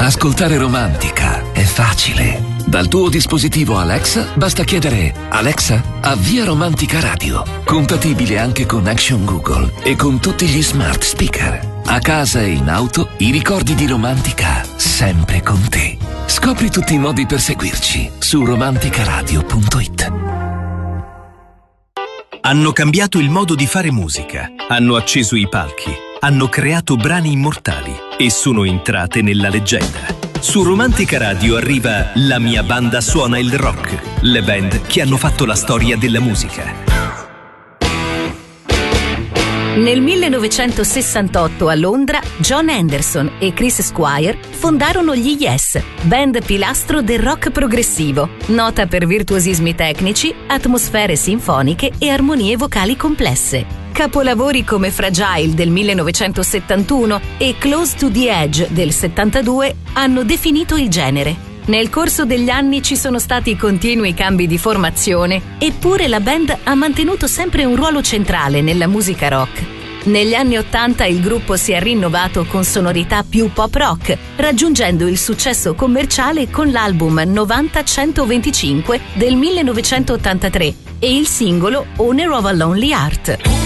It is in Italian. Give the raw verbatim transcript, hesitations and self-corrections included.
Ascoltare Romantica è facile. Dal tuo dispositivo Alexa basta chiedere: Alexa, avvia Romantica Radio. Compatibile anche con Action Google e con tutti gli smart speaker. A casa e in auto, i ricordi di Romantica sempre con te. Scopri tutti i modi per seguirci su romanticaradio punto it. Hanno cambiato il modo di fare musica, hanno acceso i palchi, hanno creato brani immortali e sono entrate nella leggenda. Su Romantica Radio arriva La mia banda suona il rock, le band che hanno fatto la storia della musica. Nel millenovecentosessantotto a Londra, John Anderson e Chris Squire fondarono gli Yes, band pilastro del rock progressivo, nota per virtuosismi tecnici, atmosfere sinfoniche e armonie vocali complesse. Capolavori come Fragile del millenovecentosettantuno e Close to the Edge del settantadue hanno definito il genere. Nel corso degli anni ci sono stati continui cambi di formazione, eppure la band ha mantenuto sempre un ruolo centrale nella musica rock. Negli anni Ottanta il gruppo si è rinnovato con sonorità più pop rock, raggiungendo il successo commerciale con l'album novanta centoventicinque del millenovecentottantatré e il singolo Owner of a Lonely Heart.